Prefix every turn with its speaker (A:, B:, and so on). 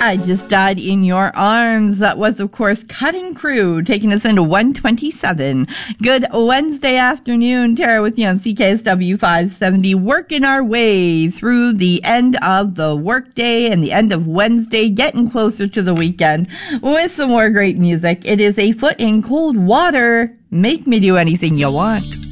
A: I Just Died in Your Arms. That was, of course, Cutting Crew, taking us into 127. Good Wednesday afternoon. Tara with you on CKSW 570, working our way through the end of the workday and the end of Wednesday, getting closer to the weekend with some more great music. It is A Foot in Cold Water. Make me do anything you want.